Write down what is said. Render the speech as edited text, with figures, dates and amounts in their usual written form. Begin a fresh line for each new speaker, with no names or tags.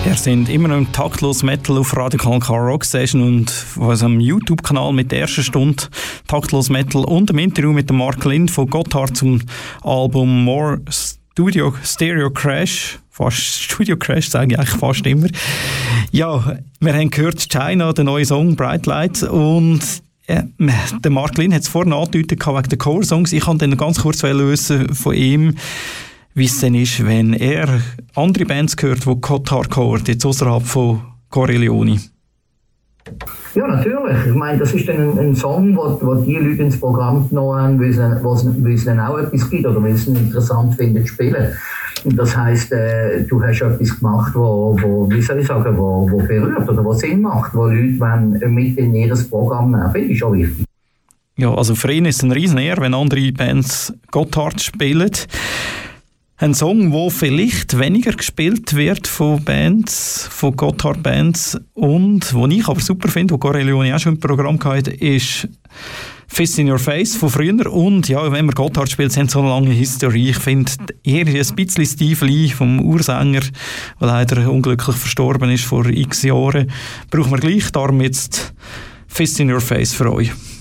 Wir sind immer noch im Taktlos Metal auf Radio Kanal Rock Station und auf unserem YouTube-Kanal mit der ersten Stunde Taktlos Metal und im Interview mit dem Mark Lind von Gotthard zum Album More Stereo Crash. Fast Studio Crash, sage ich eigentlich fast immer. Ja, wir haben gehört China, der neue Song Bright Lights, und der Mark Lind hat es vorhin angedeutet wegen der Core-Songs. Ich kann dann ganz kurz wissen von ihm, wie es denn ist, wenn er andere Bands hört, die Gotthard gehört, jetzt außerhalb von Corellioni.
Ja, natürlich. Ich meine, das ist dann ein Song, wo die Leute ins Programm genommen haben, weil es dann auch etwas gibt oder weil es interessant finden zu spielen. Und das heisst, du hast etwas gemacht, wo berührt oder wo Sinn macht, wo Leute mit in ihr Programm nehmen. Finde ich schon wichtig.
Ja, also für ihn ist es ein riesen Ehre, wenn andere Bands Gotthard spielen. Ein Song, der vielleicht weniger gespielt wird von Bands, von Gotthard-Bands, und wo ich aber super finde, wo Corellioni auch schon im Programm hatte, ist Fist in Your Face von früher. Und ja, wenn man Gotthard spielt, sind so eine lange Historie. Ich finde eher ein bisschen Steve Lee vom Ursänger, der leider unglücklich verstorben ist vor x Jahren, brauchen wir gleich. Darum jetzt Fist in Your Face für euch.